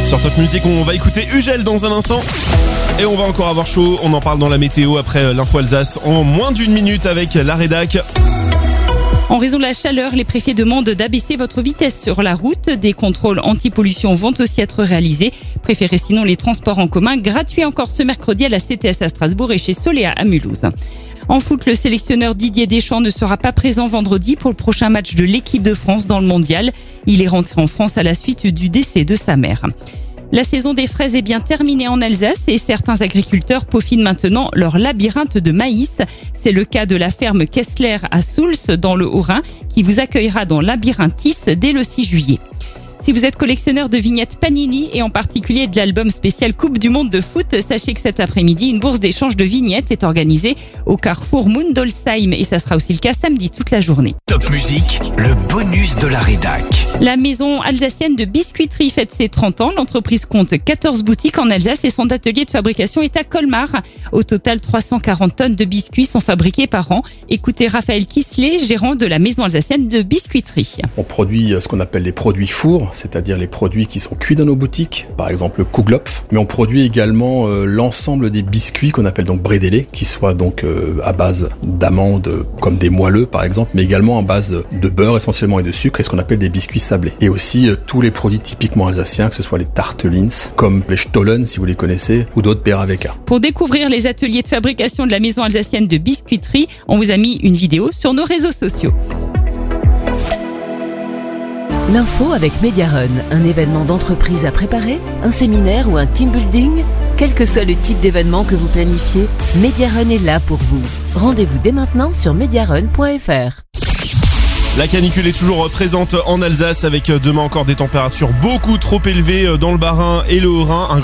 Sur Top Music, on va écouter Ugel dans un instant. Et on va encore avoir chaud, on en parle dans la météo après l'info Alsace en moins d'une minute avec la rédac. En raison de la chaleur, les préfets demandent d'abaisser votre vitesse sur la route. Des contrôles anti-pollution vont aussi être réalisés. Préférez sinon les transports en commun, gratuits encore ce mercredi à la CTS à Strasbourg et chez Solea à Mulhouse. En foot, le sélectionneur Didier Deschamps ne sera pas présent vendredi pour le prochain match de l'équipe de France dans le mondial. Il est rentré en France à la suite du décès de sa mère. La saison des fraises est bien terminée en Alsace et certains agriculteurs peaufinent maintenant leur labyrinthe de maïs. C'est le cas de la ferme Kessler à Souls dans le Haut-Rhin qui vous accueillera dans Labyrinthiis dès le 6 juillet. Si vous êtes collectionneur de vignettes Panini et en particulier de l'album spécial Coupe du Monde de foot, sachez que cet après-midi, une bourse d'échange de vignettes est organisée au Carrefour Mundolsheim et ça sera aussi le cas samedi toute la journée. Top Music, le bonus de la rédac. La maison alsacienne de biscuiterie fête ses 30 ans. L'entreprise compte 14 boutiques en Alsace et son atelier de fabrication est à Colmar. Au total, 340 tonnes de biscuits sont fabriqués par an. Écoutez Raphaël Kisler, gérant de la maison alsacienne de biscuiterie. On produit ce qu'on appelle les produits fours, c'est-à-dire les produits qui sont cuits dans nos boutiques, par exemple le Kuglopf. Mais on produit également l'ensemble des biscuits qu'on appelle donc bredele, qui soient donc à base d'amandes comme des moelleux par exemple, mais également à base de beurre essentiellement et de sucre, et ce qu'on appelle des biscuits sablés. Et aussi tous les produits typiquement alsaciens, que ce soit les tartelins, comme les Stollen si vous les connaissez, ou d'autres Beraveka. Pour découvrir les ateliers de fabrication de la maison alsacienne de biscuiterie, on vous a mis une vidéo sur nos réseaux sociaux. L'info avec Mediarun, un événement d'entreprise à préparer, un séminaire ou un team building. Quel que soit le type d'événement que vous planifiez, Mediarun est là pour vous. Rendez-vous dès maintenant sur mediarun.fr. La canicule est toujours présente en Alsace avec demain encore des températures beaucoup trop élevées dans le Bas-Rhin et le Haut-Rhin.